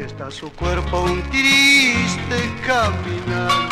está su cuerpo un triste caminante.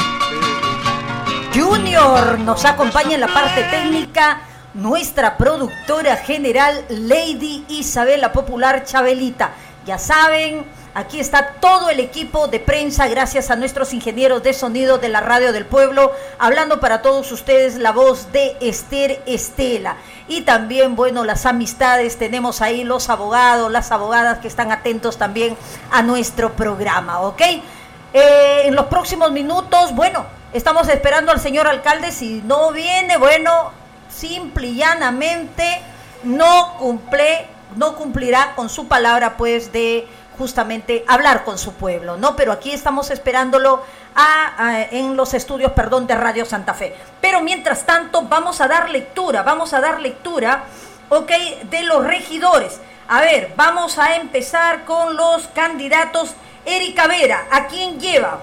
Junior nos acompaña en la parte técnica, nuestra productora general Lady Isabela Popular Chabelita. Ya saben, aquí está todo el equipo de prensa, gracias a nuestros ingenieros de sonido de la Radio del Pueblo, hablando para todos ustedes la voz de Esther Estela. Y también, bueno, las amistades, tenemos ahí los abogados, las abogadas que están atentos también a nuestro programa, ¿ok? En los próximos minutos, bueno, estamos esperando al señor alcalde. Si no viene, bueno, simple y llanamente no cumplirá con su palabra, pues, de justamente hablar con su pueblo, ¿no? Pero aquí estamos esperándolo en los estudios, de Radio Santa Fe. Pero mientras tanto, vamos a dar lectura, ¿ok? De los regidores. A ver, vamos a empezar con los candidatos. Erika Vera, ¿a quién lleva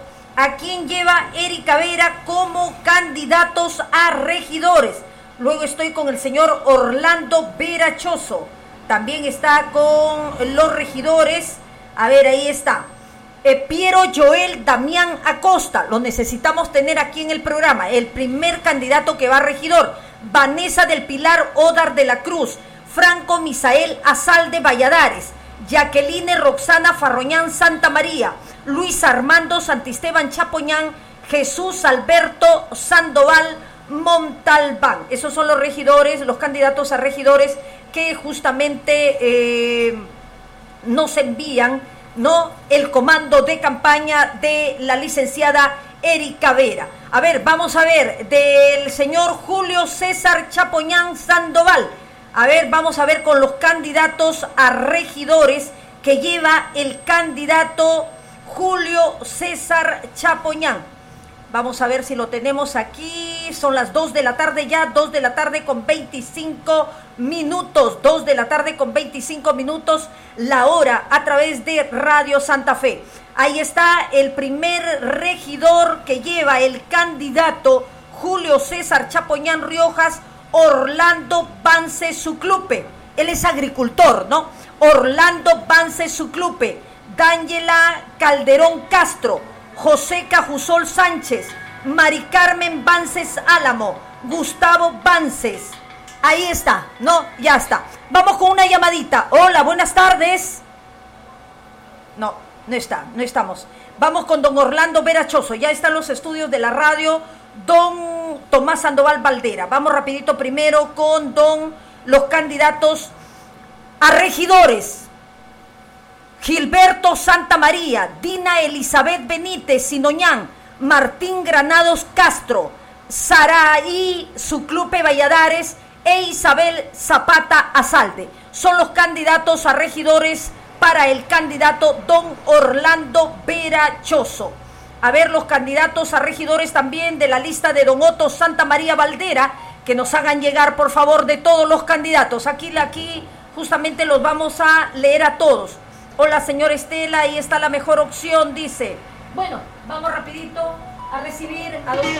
Erika Vera como candidatos a regidores? Luego estoy con el señor Orlando Vera Choso, también está con los regidores. A ver, ahí está Piero Joel Damián Acosta, lo necesitamos tener aquí en el programa, el primer candidato que va a regidor. Vanessa del Pilar Odar de la Cruz, Franco Misael Azalde Valladares, Jacqueline Roxana Farroñán Santa María, Luis Armando Santisteban Chapoñán, Jesús Alberto Sandoval Montalbán. Esos son los regidores, los candidatos a regidores que justamente nos envían, ¿no?, el comando de campaña de la licenciada Erika Vera. A ver, vamos a ver, del señor Julio César Chapoñán Sandoval. A ver, vamos a ver con los candidatos a regidores que lleva el candidato Julio César Chapoñán. Vamos a ver si lo tenemos aquí. Son las 2 de la tarde ya, 2 de la tarde con 25 minutos. 2 de la tarde con 25 minutos, la hora a través de Radio Santa Fe. Ahí está el primer regidor que lleva el candidato Julio César Chapoñán Riojas, Orlando Vance Suclupe. Él es agricultor, ¿no? Orlando Vance Suclupe, Dángela Calderón Castro, José Cajusol Sánchez, Mari Carmen Vances Álamo, Gustavo Vances. Ahí está, ¿no? Ya está. Vamos con una llamadita. Hola, buenas tardes. No estamos. Vamos con don Orlando Vera Choso. Ya están los estudios de la radio. Don Tomás Sandoval Valdera. Vamos rapidito primero con los candidatos a regidores. Gilberto Santa María, Dina Elizabeth Benítez Sinoñán, Martín Granados Castro, Saraí Suclupe Valladares e Isabel Zapata Azalde. Son los candidatos a regidores para el candidato don Orlando Vera Choso. A ver, los candidatos a regidores también de la lista de don Otto Santa María Valdera, que nos hagan llegar, por favor, de todos los candidatos. Aquí justamente los vamos a leer a todos. Hola, señor Estela, ahí está la mejor opción, dice. Bueno, vamos rapidito a recibir a don